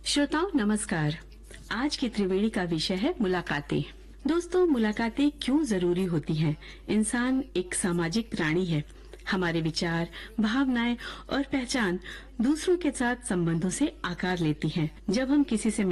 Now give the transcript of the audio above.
श्रोताओं नमस्कार। आज की त्रिवेणी का विषय है मुलाकातें। दोस्तों, मुलाकातें क्यों जरूरी होती हैं? इंसान एक सामाजिक प्राणी है। हमारे विचार, भावनाएं और पहचान दूसरों के साथ संबंधों से आकार लेती हैं। जब हम किसी से